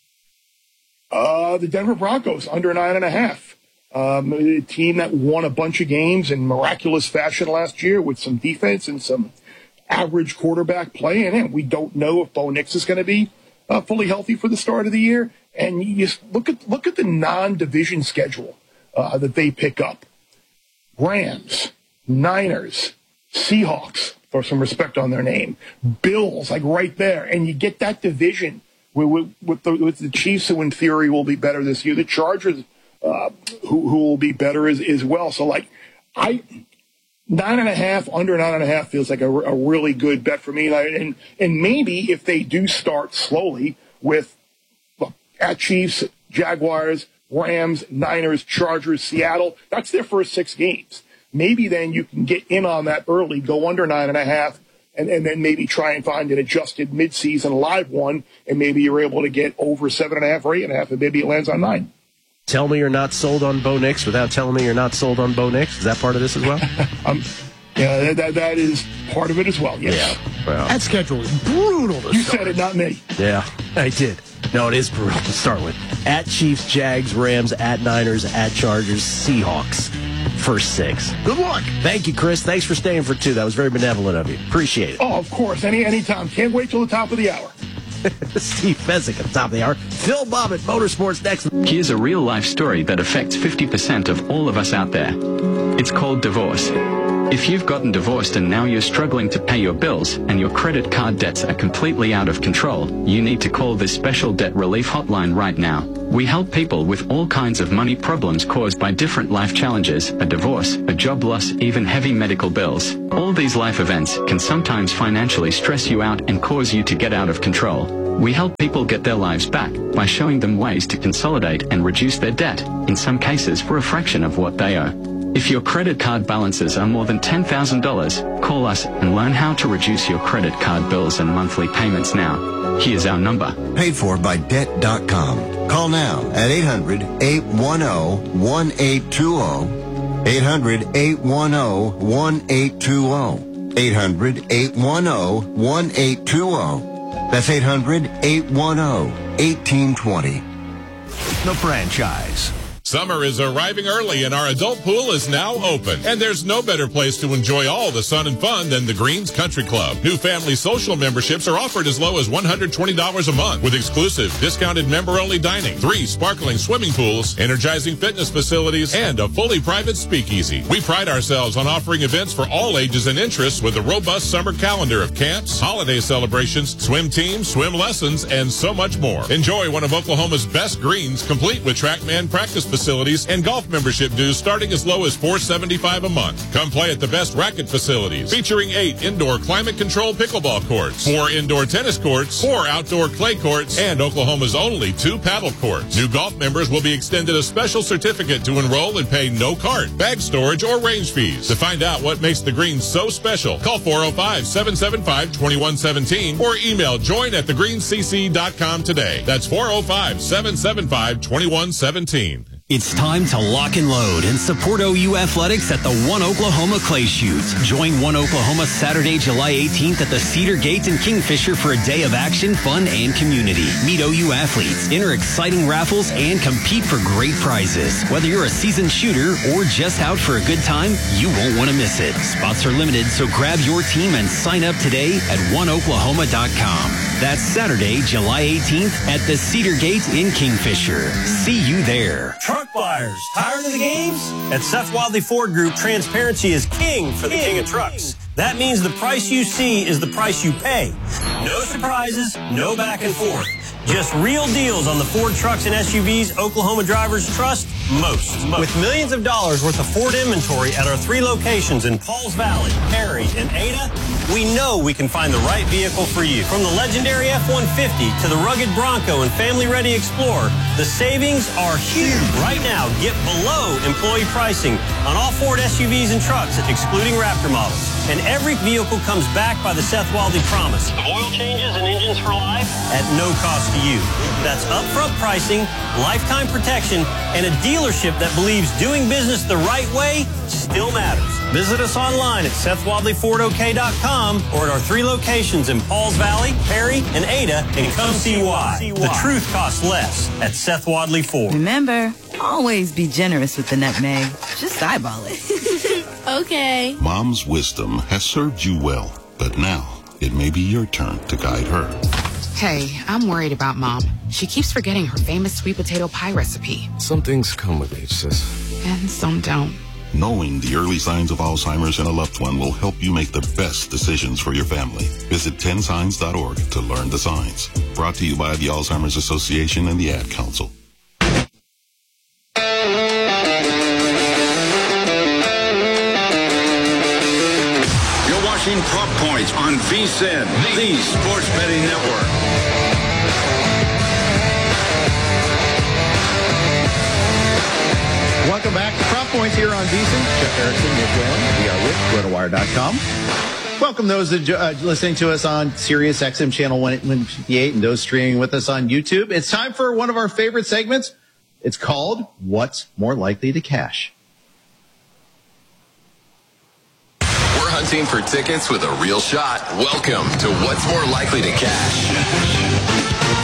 S2: Uh, the Denver Broncos, under nine and a half. Um, a team that won a bunch of games in miraculous fashion last year with some defense and some average quarterback play. And we don't know if Bo Nix is going to be uh, fully healthy for the start of the year. And you just look at look at the non-division schedule uh, that they pick up. Rams, Niners, Seahawks, throw some respect on their name. Bills, like right there. And you get that division with, with, with, the, with the Chiefs, who in theory will be better this year. The Chargers, uh, who, who will be better as, as well. So, like, I nine and a half, under nine and a half feels like a, a really good bet for me. And, I, and and maybe if they do start slowly with look, at Chiefs, Jaguars, Rams, Niners, Chargers, Seattle, that's their first six games. Maybe then you can get in on that early, go under nine and a half, and, and then maybe try and find an adjusted midseason live one, and maybe you're able to get over seven and a half or eight and a half, and maybe it lands on nine.
S23: Tell me you're not sold on Bo Nix without telling me you're not sold on Bo Nix. Is that part of this as well?
S2: um, yeah, that, that that is part of it as well. Yes.
S23: Yeah. Well,
S1: that schedule is brutal. To
S2: you
S1: start.
S2: said it, not me.
S23: Yeah, I did. No, it is brutal to start with. At Chiefs, Jags, Rams, at Niners, at Chargers, Seahawks. First six.
S1: Good luck.
S23: Thank you, Chris. Thanks for staying for two. That was very benevolent of you. Appreciate it.
S2: Oh, of course. Any anytime. Can't wait till the top of the hour.
S23: Steve Fezzik at the top of the hour. Phil Bob at Motorsports next.
S4: Here's a real-life story that affects fifty percent of all of us out there. It's called divorce. If you've gotten divorced and now you're struggling to pay your bills and your credit card debts are completely out of control, you need to call this special debt relief hotline right now. We help people with all kinds of money problems caused by different life challenges, a divorce, a job loss, even heavy medical bills. All these life events can sometimes financially stress you out and cause you to get out of control. We help people get their lives back by showing them ways to consolidate and reduce their debt, in some cases for a fraction of what they owe. If your credit card balances are more than ten thousand dollars, call us and learn how to reduce your credit card bills and monthly payments now. Here's our number.
S22: Paid for by debt dot com. Call now at eight hundred, eight one zero, one eight two zero. eight hundred, eight one zero, one eight two zero. eight hundred, eight one zero, one eight two zero. That's eight hundred, eight one zero, one eight two zero.
S14: The franchise.
S5: Summer is arriving early and our adult pool is now open. And there's no better place to enjoy all the sun and fun than the Greens Country Club. New family social memberships are offered as low as one hundred twenty dollars a month with exclusive discounted member-only dining, three sparkling swimming pools, energizing fitness facilities, and a fully private speakeasy. We pride ourselves on offering events for all ages and interests with a robust summer calendar of camps, holiday celebrations, swim teams, swim lessons, and so much more. Enjoy one of Oklahoma's best greens, complete with TrackMan practice facilities and golf membership dues starting as low as four dollars and seventy-five cents a month. Come play at the best racket facilities, featuring eight indoor climate-controlled pickleball courts, four indoor tennis courts, four outdoor clay courts, and Oklahoma's only two paddle courts. New golf members will be extended a special certificate to enroll and pay no cart, bag storage, or range fees. To find out what makes the greens so special, call four oh five, seven seven five, two one one seven or email join at the greens c c dot com today. That's four oh five, seven seven five, two one one seven.
S7: It's time to lock and load and support O U Athletics at the One Oklahoma Clay Shoot. Join One Oklahoma Saturday, July eighteenth at the Cedar Gate in Kingfisher for a day of action, fun, and community. Meet O U athletes, enter exciting raffles, and compete for great prizes. Whether you're a seasoned shooter or just out for a good time, you won't want to miss it. Spots are limited, so grab your team and sign up today at one oklahoma dot com. That's Saturday, July eighteenth at the Cedar Gate in Kingfisher. See you there.
S24: Truck buyers, tired of the games? At Seth Wadley Ford Group, transparency is king for the king of trucks. That means the price you see is the price you pay. No surprises, no back and forth. Just real deals on the Ford trucks and S U Vs Oklahoma drivers trust most. With millions of dollars worth of Ford inventory at our three locations in Pauls Valley, Perry, and Ada, we know we can find the right vehicle for you. From the legendary F one fifty to the rugged Bronco and family-ready Explorer, the savings are huge. Right now, get below employee pricing on all Ford S U Vs and trucks, excluding Raptor models. And every vehicle comes back by the Seth Waldie promise of oil changes and engines for life at no cost to you. That's upfront pricing, lifetime protection, and a dealership that believes doing business the right way still matters. Visit us online at seth wadley ford o k dot com or at our three locations in Pauls Valley, Perry, and Ada, and come see why. The truth costs less at Seth Wadley Ford.
S25: Remember, always be generous with the nutmeg. Just eyeball it.
S26: Okay.
S27: Mom's wisdom has served you well, but now it may be your turn to guide her.
S28: Hey, I'm worried about Mom. She keeps forgetting her famous sweet potato pie recipe.
S15: Some things come with age, sis.
S28: And some don't.
S27: Knowing the early signs of Alzheimer's in a loved one will help you make the best decisions for your family. Visit ten signs dot org to learn the signs. Brought to you by the Alzheimer's Association and the Ad Council.
S16: You're watching Prop Points on VSiN, the Sports Betting Network.
S29: Welcome back to Prop Points here on VSiN. Jeff Erickson, Nick Whalen. We are with rotowire dot com. Welcome those that are uh, listening to us on Sirius X M channel one fifty-eight and those streaming with us on YouTube. It's time for one of our favorite segments. It's called What's More Likely to Cash.
S30: We're hunting for tickets with a real shot. Welcome to What's More Likely to Cash.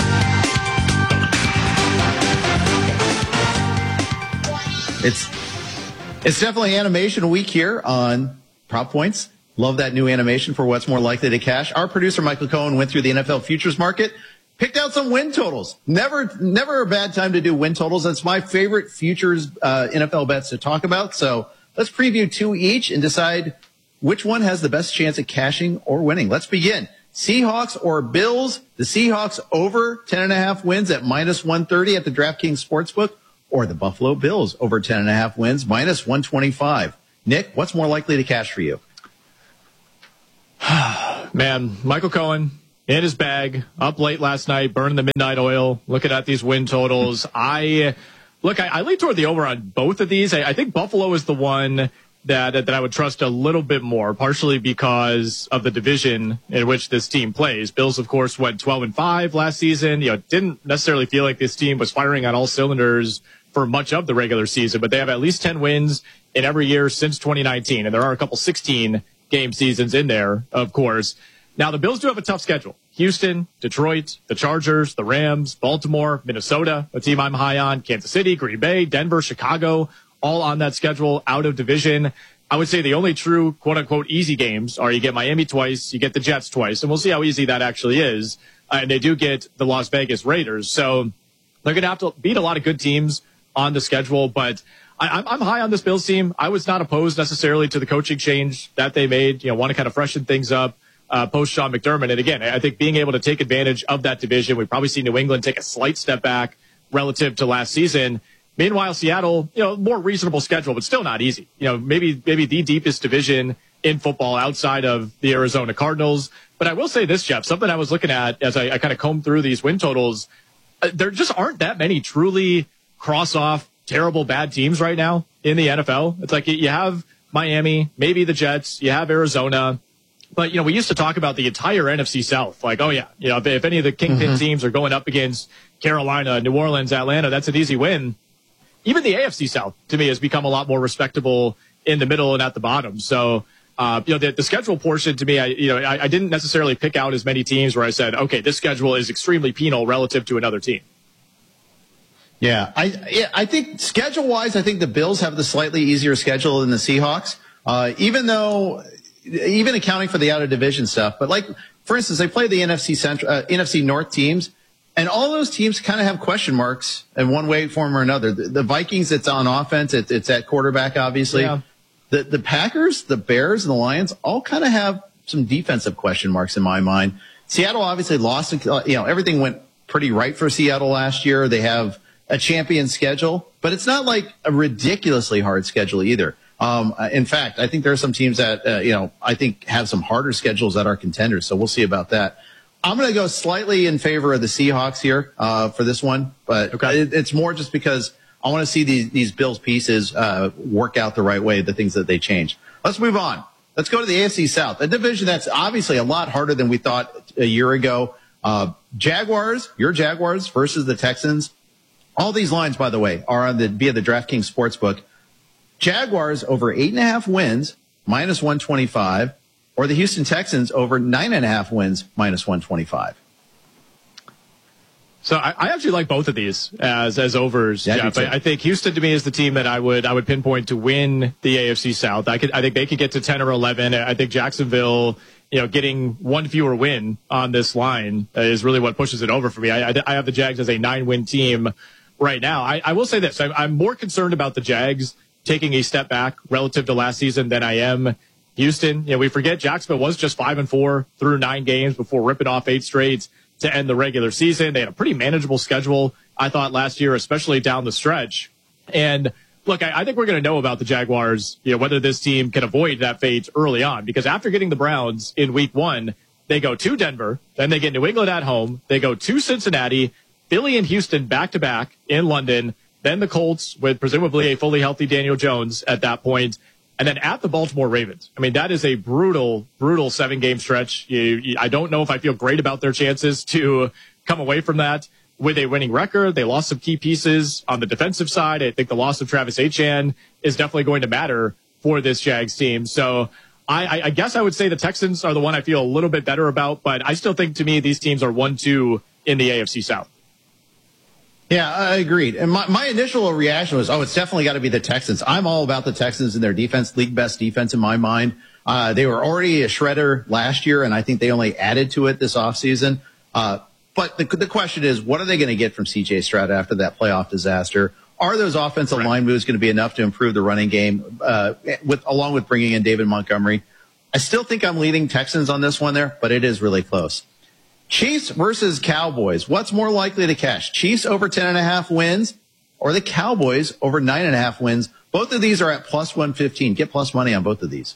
S29: It's it's definitely animation week here on Prop Points. Love that new animation for What's More Likely to Cash. Our producer, Michael Cohen, went through the N F L futures market, picked out some win totals. Never, never a bad time to do win totals. That's my favorite futures uh, N F L bets to talk about. So let's preview two each and decide which one has the best chance at cashing or winning. Let's begin. Seahawks or Bills? The Seahawks over ten and a half wins at minus one thirty at the DraftKings Sportsbook, or the Buffalo Bills over ten and a half wins, minus one twenty-five. Nick, what's more likely to cash for you?
S8: Man, Michael Cohen in his bag, up late last night, burning the midnight oil, looking at these win totals. I look, I, I lean toward the over on both of these. I, I think Buffalo is the one that that I would trust a little bit more, partially because of the division in which this team plays. Bills, of course, went twelve and five last season. You know, didn't necessarily feel like this team was firing on all cylinders for much of the regular season, but they have at least ten wins in every year since twenty nineteen, and there are a couple sixteen game seasons in there, of course. Now, the Bills do have a tough schedule. Houston, Detroit, the Chargers, the Rams, Baltimore, Minnesota, a team I'm high on, Kansas City, Green Bay, Denver, Chicago, all on that schedule, out of division. I would say the only true quote-unquote easy games are you get Miami twice, you get the Jets twice, and we'll see how easy that actually is. Uh, and they do get the Las Vegas Raiders. So they're going to have to beat a lot of good teams on the schedule, but I, I'm, I'm high on this Bills team. I was not opposed necessarily to the coaching change that they made. You know, want to kind of freshen things up uh, post Sean McDermott. And again, I think being able to take advantage of that division, we probably see New England take a slight step back relative to last season. Meanwhile, Seattle, you know, more reasonable schedule, but still not easy. You know, maybe maybe the deepest division in football outside of the Arizona Cardinals. But I will say this, Jeff, something I was looking at as I, I kind of combed through these win totals. Uh, there just aren't that many truly cross-off, terrible, bad teams right now in the N F L. It's like you have Miami, maybe the Jets, you have Arizona. But, you know, we used to talk about the entire N F C South. Like, oh, yeah, you know, if, if any of the kingpin mm-hmm. teams are going up against Carolina, New Orleans, Atlanta, that's an easy win. Even the A F C South, to me, has become a lot more respectable in the middle and at the bottom. So, uh, you know, the, the schedule portion, to me, I, you know, I, I didn't necessarily pick out as many teams where I said, okay, this schedule is extremely penal relative to another team.
S29: Yeah, I yeah, I think schedule-wise, I think the Bills have the slightly easier schedule than the Seahawks, uh, even though, even accounting for the out-of-division stuff. But, like, for instance, they play the N F C Central, uh, N F C North teams, and all those teams kind of have question marks in one way, form, or another. The, the Vikings, it's on offense. It, it's at quarterback, obviously. Yeah. The, the Packers, the Bears, and the Lions all kind of have some defensive question marks in my mind. Seattle obviously lost. You know, everything went pretty right for Seattle last year. They have a champion schedule, but it's not like a ridiculously hard schedule either. Um, in fact, I think there are some teams that, uh, you know, I think have some harder schedules that are contenders. So we'll see about that. I'm going to go slightly in favor of the Seahawks here, uh, for this one, but okay. it, it's more just because I want to see these, these Bills pieces, uh, work out the right way, the things that they change. Let's move on. Let's go to the A F C South, a division that's obviously a lot harder than we thought a year ago. Uh, Jaguars, your Jaguars versus the Texans. All these lines, by the way, are on the via the DraftKings Sportsbook. Jaguars over eight and a half wins, minus one twenty-five, or the Houston Texans over nine and a half wins, minus one twenty-five.
S8: So I, I actually like both of these as as overs, yeah, Jeff. I, I think Houston to me is the team that I would I would pinpoint to win the A F C South. I could I think they could get to ten or eleven. I think Jacksonville, you know, getting one fewer win on this line is really what pushes it over for me. I, I, I have the Jags as a nine-win team right now. I, I will say this. I'm, I'm more concerned about the Jags taking a step back relative to last season than I am Houston. You know, we forget Jacksonville was just five and four through nine games before ripping off eight straight to end the regular season. They had a pretty manageable schedule, I thought, last year, especially down the stretch. And look, I, I think we're going to know about the Jaguars, you know, whether this team can avoid that fate early on, because after getting the Browns in week one, they go to Denver, then they get New England at home, they go to Cincinnati, Philly and Houston back-to-back in London, then the Colts with presumably a fully healthy Daniel Jones at that point, and then at the Baltimore Ravens. I mean, that is a brutal, brutal seven-game stretch. You, you, I don't know if I feel great about their chances to come away from that with a winning record. They lost some key pieces on the defensive side. I think the loss of Travis Etienne is definitely going to matter for this Jags team. So I, I, I guess I would say the Texans are the one I feel a little bit better about, but I still think, to me, these teams are one two in the A F C South.
S29: Yeah, I agreed. And my, my initial reaction was, oh, it's definitely got to be the Texans. I'm all about the Texans and their defense, league best defense in my mind. Uh, they were already a shredder last year, and I think they only added to it this offseason. Uh, but the, the question is, what are they going to get from C J Stroud after that playoff disaster? Are those offensive right. line moves going to be enough to improve the running game, uh, with along with bringing in David Montgomery? I still think I'm leading Texans on this one there, but it is really close. Chiefs versus Cowboys. What's more likely to cash? Chiefs over ten and a half wins or the Cowboys over nine and a half wins? Both of these are at plus one fifteen. Get plus money on both of these.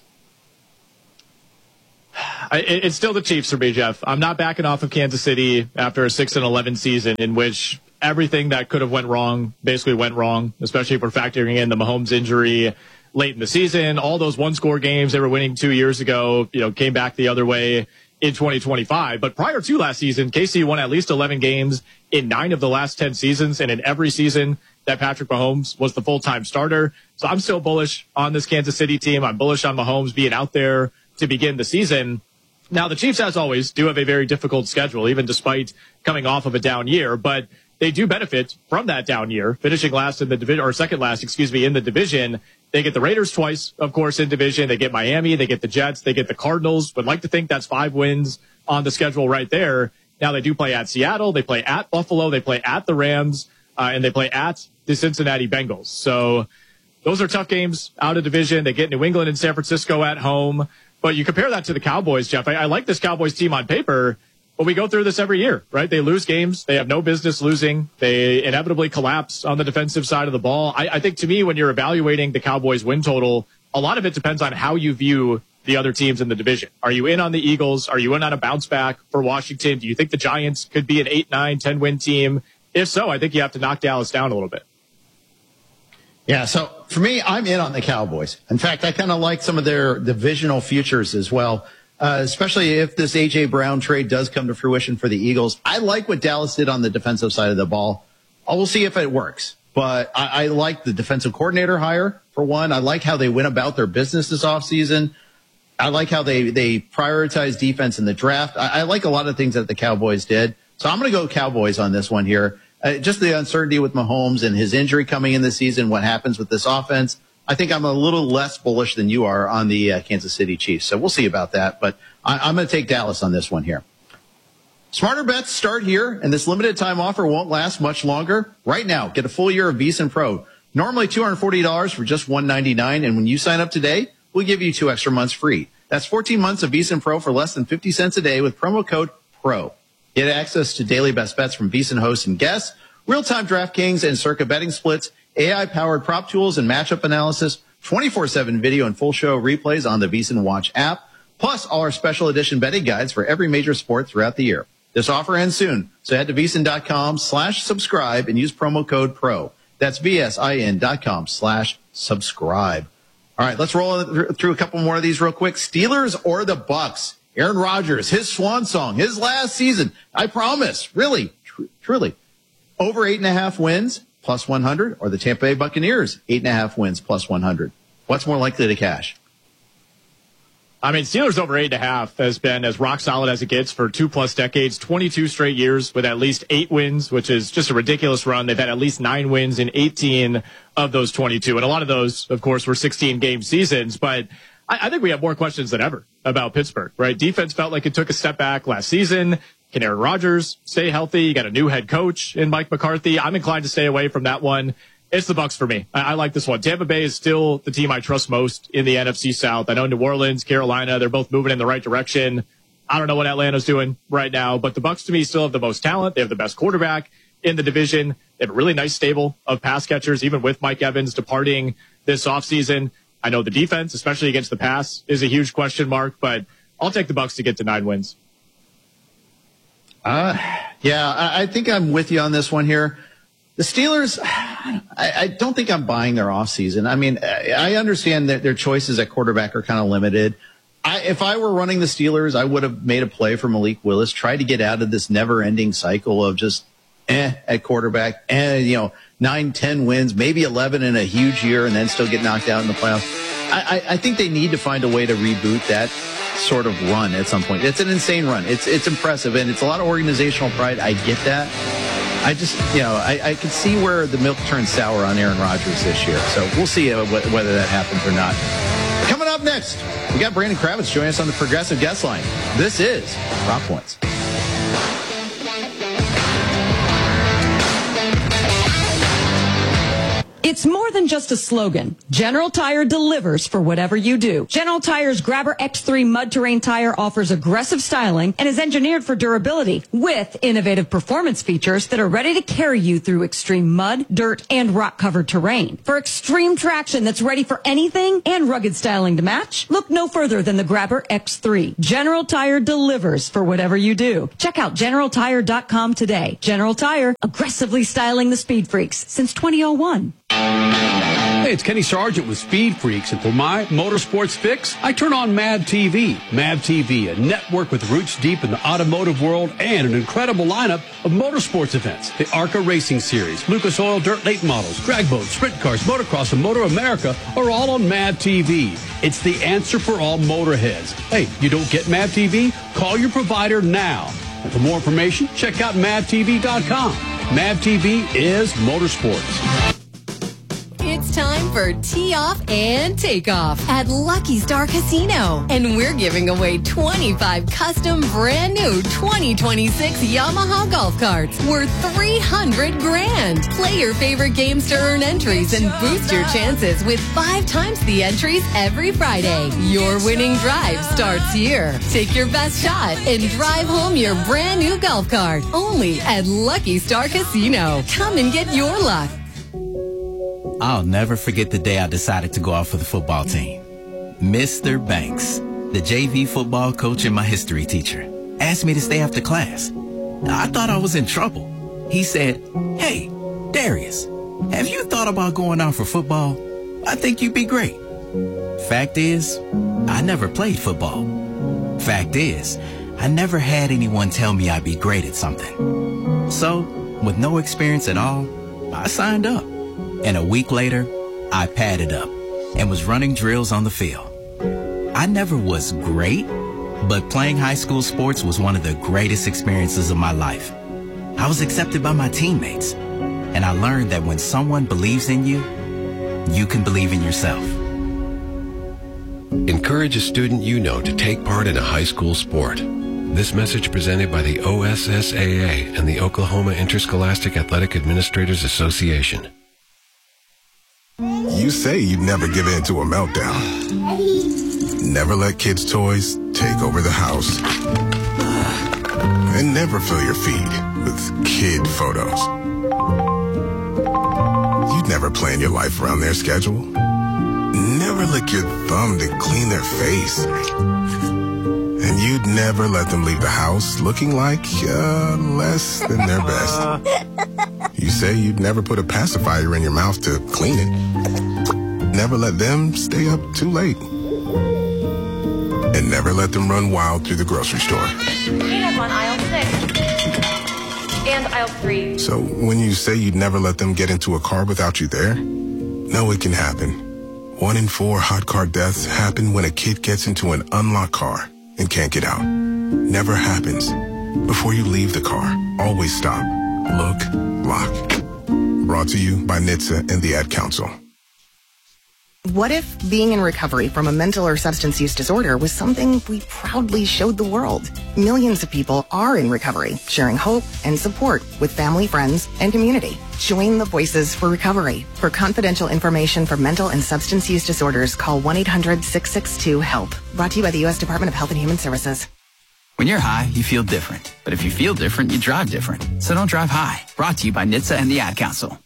S8: I, it's still the Chiefs for me, Jeff. I'm not backing off of Kansas City after a six and eleven season in which everything that could have went wrong basically went wrong, especially if we're factoring in the Mahomes injury late in the season. All those one-score games they were winning two years ago, you know, came back the other way in twenty twenty-five. But prior to last season, K C won at least eleven games in nine of the last ten seasons, and in every season that Patrick Mahomes was the full-time starter. So I'm still bullish on this Kansas City team. I'm bullish on Mahomes being out there to begin the season. Now, the Chiefs, as always, do have a very difficult schedule, even despite coming off of a down year, but they do benefit from that down year, finishing last in the division, or second last, excuse me, in the division. They get the Raiders twice, of course, in division. They get Miami, they get the Jets, they get the Cardinals. Would like to think that's five wins on the schedule right there. Now, they do play at Seattle, they play at Buffalo, they play at the Rams, uh, and they play at the Cincinnati Bengals. So those are tough games out of division. They get New England and San Francisco at home. But you compare that to the Cowboys, Jeff. I, I like this Cowboys team on paper, but we go through this every year, right? They lose games. They have no business losing. They inevitably collapse on the defensive side of the ball. I, I think, to me, when you're evaluating the Cowboys win total, a lot of it depends on how you view the other teams in the division. Are you in on the Eagles? Are you in on a bounce back for Washington? Do you think the Giants could be an eight, nine, ten win team? If so, I think you have to knock Dallas down a little bit.
S29: Yeah, so for me, I'm in on the Cowboys. In fact, I kind of like some of their divisional futures as well, uh, especially if this A J Brown trade does come to fruition for the Eagles. I like what Dallas did on the defensive side of the ball. I will see if it works, but I, I like the defensive coordinator hire, for one. I like how they went about their business this offseason. I like how they, they prioritize defense in the draft. I, I like a lot of things that the Cowboys did. So I'm going to go Cowboys on this one here. Uh, just the uncertainty with Mahomes and his injury coming in this season, what happens with this offense. I think I'm a little less bullish than you are on the uh, Kansas City Chiefs. So we'll see about that. But I, I'm going to take Dallas on this one here. Smarter bets start here, and this limited time offer won't last much longer. Right now, get a full year of VEASAN Pro. Normally two hundred forty dollars for just one hundred ninety-nine dollars. And when you sign up today, we'll give you two extra months free. That's fourteen months of VEASAN Pro for less than fifty cents a day with promo code PRO. Get access to daily best bets from VEASAN hosts and guests, real-time DraftKings and Circa betting splits, A I-powered prop tools and matchup analysis, twenty-four seven video and full show replays on the VEASAN Watch app, plus all our special edition betting guides for every major sport throughout the year. This offer ends soon, so head to VEASAN.com slash subscribe and use promo code PRO. That's V-S-I-N dot com slash subscribe. All right, let's roll through a couple more of these real quick. Steelers or the Bucks? Aaron Rodgers, his swan song, his last season. I promise, really, tr- truly. Over eight and a half wins, plus one hundred, or the Tampa Bay Buccaneers, eight and a half wins, plus one hundred. What's more likely to cash?
S8: I mean, Steelers over eight and a half has been as rock solid as it gets for two plus decades, twenty-two straight years with at least eight wins, which is just a ridiculous run. They've had at least nine wins in eighteen of those twenty-two. And a lot of those, of course, were sixteen game seasons. But I, I think we have more questions than ever about Pittsburgh, right? Defense felt like it took a step back last season. Can Aaron Rodgers stay healthy? You got a new head coach in Mike McCarthy. I'm inclined to stay away from that one. It's the Bucs for me. I, I like this one. Tampa Bay is still the team I trust most in the N F C South. I know New Orleans, Carolina, they're both moving in the right direction. I don't know what Atlanta's doing right now, but the Bucs to me still have the most talent. They have the best quarterback in the division. They have a really nice stable of pass catchers, even with Mike Evans departing this offseason. I know the defense, especially against the pass, is a huge question mark, but I'll take the Bucs to get to nine wins.
S29: Uh, yeah, I, I think I'm with you on this one here. The Steelers, I, I don't think I'm buying their offseason. I mean, I, I understand that their choices at quarterback are kind of limited. I, if I were running the Steelers, I would have made a play for Malik Willis, tried to get out of this never-ending cycle of just eh at quarterback, and you know, nine, ten wins, maybe eleven in a huge year, and then still get knocked out in the playoffs. I, I, I think they need to find a way to reboot that sort of run at some point. It's an insane run. It's it's impressive, and it's a lot of organizational pride. I get that. I just, you know, I, I can see where the milk turns sour on Aaron Rodgers this year. So we'll see uh, wh- whether that happens or not. Coming up next, we got Brandon Kravitz joining us on the Progressive Guest Line. This is Rock Points.
S6: it's more than just a slogan. General Tire delivers for whatever you do. General Tire's Grabber X three Mud Terrain tire offers aggressive styling and is engineered for durability with innovative performance features that are ready to carry you through extreme mud, dirt, and rock-covered terrain. For extreme traction that's ready for anything and rugged styling to match, look no further than the Grabber X three. General Tire delivers for whatever you do. Check out general tire dot com today. General Tire, aggressively styling the speed freaks since two thousand one.
S9: Hey, it's Kenny Sargent with Speed Freaks, and for my motorsports fix, I turn on M A V T V. M A V T V, a network with roots deep in the automotive world and an incredible lineup of motorsports events. The ARCA Racing Series, Lucas Oil Dirt Late Models, drag boats, sprint cars, motocross, and Motor America are all on M A V T V. It's the answer for all motorheads. Hey, you don't get M A V T V? Call your provider now. And for more information, check out M A V T V dot com. M A V T V is motorsports.
S10: It's time for Tee Off and Takeoff at Lucky Star Casino. And we're giving away twenty-five custom brand new twenty twenty-six Yamaha golf carts worth three hundred grand. Play your favorite games to earn entries and boost your chances with five times the entries every Friday. Your winning drive starts here. Take your best shot and drive home your brand new golf cart. Only at Lucky Star Casino. Come and get your luck.
S11: I'll never forget the day I decided to go out for the football team. Mister Banks, the J V football coach and my history teacher, asked me to stay after class. I thought I was in trouble. He said, "Hey, Darius, have you thought about going out for football? I think you'd be great." Fact is, I never played football. Fact is, I never had anyone tell me I'd be great at something. So, with no experience at all, I signed up. And a week later, I padded up and was running drills on the field. I never was great, but playing high school sports was one of the greatest experiences of my life. I was accepted by my teammates, and I learned that when someone believes in you, you can believe in yourself.
S12: Encourage a student you know to take part in a high school sport. This message presented by the O S S A A and the Oklahoma Interscholastic Athletic Administrators Association.
S14: You say you'd never give in to a meltdown. Never let kids' toys take over the house. And never fill your feed with kid photos. You'd never plan your life around their schedule. Never lick your thumb to clean their face. And you'd never let them leave the house looking like uh, less than their best. You say you'd never put a pacifier in your mouth to clean it. Never let them stay up too late. And never let them run wild through the grocery store.
S13: We have on aisle six and aisle three.
S14: So when you say you'd never let them get into a car without you there, no, it can happen. One in four hot car deaths happen when a kid gets into an unlocked car and can't get out. Never happens. Before you leave the car, always stop, look, lock. Brought to you by N H T S A and the Ad Council.
S17: What if being in recovery from a mental or substance use disorder was something we proudly showed the world? Millions of people are in recovery, sharing hope and support with family, friends, and community. Join the Voices for Recovery. For confidential information for mental and substance use disorders, call one eight hundred six six two HELP. Brought to you by the U S Department of Health and Human Services.
S18: When you're high, you feel different. But if you feel different, you drive different. So don't drive high. Brought to you by N H T S A and the Ad Council.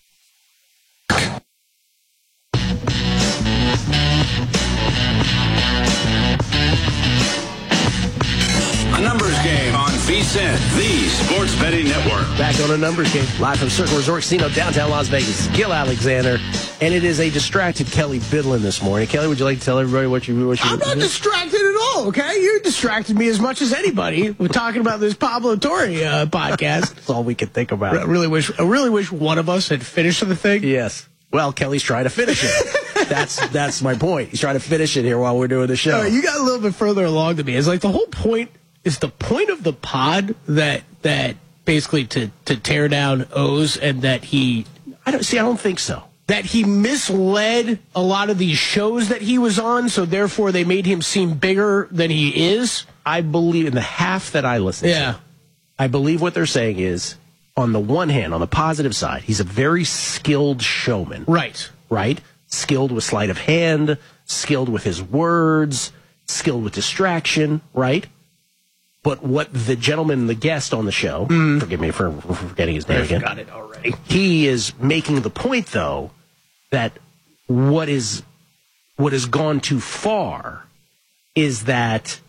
S16: A numbers game on V S I N, the sports betting network.
S23: Back on a numbers game, live from Circle Resort Casino, downtown Las Vegas. Gil Alexander, and it is a distracted Kelly Bidlin this morning. Kelly, would you like to tell everybody what you what you?
S1: I'm not distracted at all. Okay, you distracted me as much as anybody. We're talking about this Pablo Torre uh, podcast.
S23: That's all we could think about.
S1: I really wish. I really wish one of us had finished the thing.
S23: Yes. Well, Kelly's trying to finish it. that's that's my point. He's trying to finish it here while we're doing the show.
S1: Uh, you got a little bit further along than me. It's like the whole point. Is the point of the pod that that basically to, to tear down O's and that he
S23: I don't see I don't think so.
S1: That he misled a lot of these shows that he was on, so therefore they made him seem bigger than he is?
S23: I believe in the half that I listen
S1: yeah.
S23: to. I believe what they're saying is, on the one hand, on the positive side, he's a very skilled showman.
S1: Right.
S23: right? Skilled with sleight of hand, skilled with his words, skilled with distraction, right? But what the gentleman, the guest on the show, mm. forgive me for forgetting his name
S1: I
S23: again.
S1: forgot it already.
S23: He is making the point, though, that what is what has gone too far is that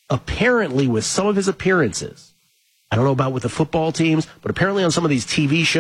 S23: apparently with some of his appearances, I don't know about with the football teams, but apparently on some of these T V shows,